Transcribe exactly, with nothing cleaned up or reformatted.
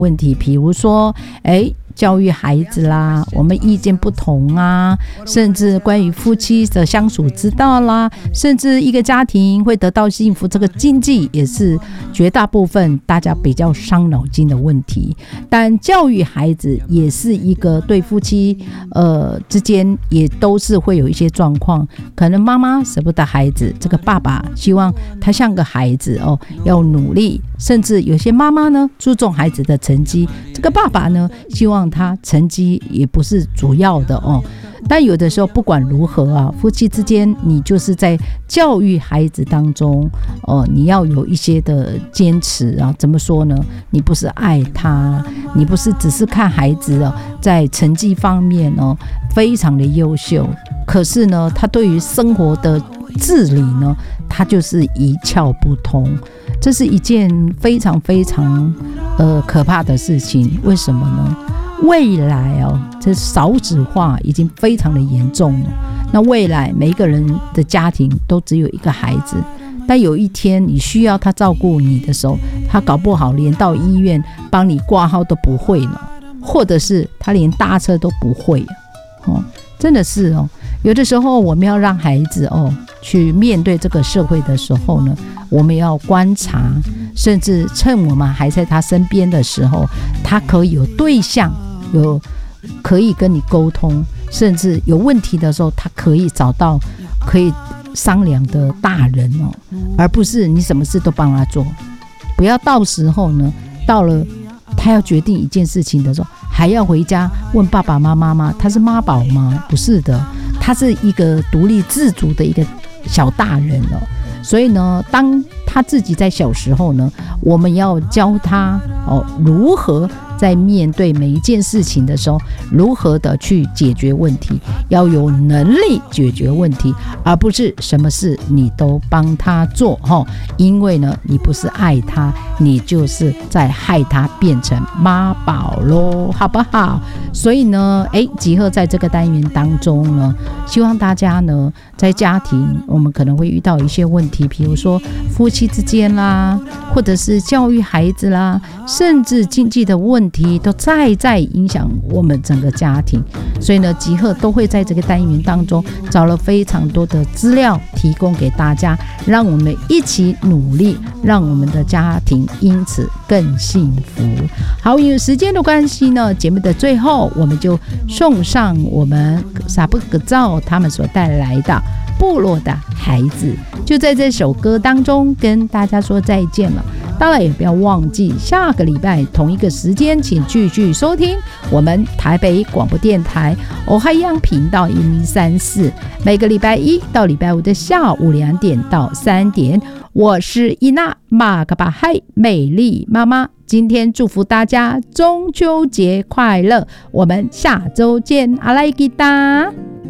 问题，比如说哎教育孩子啦，我们意见不同啊，甚至关于夫妻的相处之道啦，甚至一个家庭会得到幸福，这个经济也是绝大部分大家比较伤脑筋的问题。但教育孩子也是一个对夫妻呃之间也都是会有一些状况，可能妈妈舍不得孩子，这个爸爸希望他像个孩子哦，要努力，甚至有些妈妈呢注重孩子的成绩，这个爸爸呢希望他成绩也不是主要的哦。但有的时候不管如何啊，夫妻之间你就是在教育孩子当中哦，你要有一些的坚持啊。怎么说呢？你不是爱他，你不是只是看孩子哦，在成绩方面哦非常的优秀，可是呢他对于生活的治理呢他就是一窍不通，这是一件非常非常呃可怕的事情。为什么呢？未来哦，这少子化已经非常的严重了。那未来每一个人的家庭都只有一个孩子，但有一天你需要他照顾你的时候，他搞不好连到医院帮你挂号都不会呢，或者是他连搭车都不会哦，真的是哦。有的时候我们要让孩子哦去面对这个社会的时候呢，我们要观察，甚至趁我们还在他身边的时候，他可以有对象，有可以跟你沟通，甚至有问题的时候他可以找到可以商量的大人哦，而不是你什么事都帮他做。不要到时候呢，到了他要决定一件事情的时候，还要回家问爸爸妈妈吗？他是妈宝吗？不是的，他是一个独立自主的一个小大人了。所以呢，当他自己在小时候呢，我们要教他哦，如何在面对每一件事情的时候，如何的去解决问题，要有能力解决问题，而不是什么事你都帮他做哦。因为呢，你不是爱他，你就是在害他变成妈宝咯，好不好？所以呢，哎，集合在这个单元当中呢，希望大家呢，在家庭我们可能会遇到一些问题，比如说夫妻之间啦，或者是教育孩子啦，甚至经济的问题都在在影响我们整个家庭。所以呢，集合都会在这个单元当中找了非常多的资料提供给大家，让我们一起努力，让我们的家庭因此更幸福。好，因为时间的关系呢，节目的最后我们就送上我们萨布格照他们所带来的部落的孩子，就在这首歌当中跟大家说再见了。当然也不要忘记下个礼拜同一个时间请继续收听我们台北广播电台欧海洋频道一零三四，每个礼拜一到礼拜五的下午两点到三点，我是伊娜马卡巴嗨美丽妈妈。今天祝福大家中秋节快乐，我们下周见，阿赖吉达。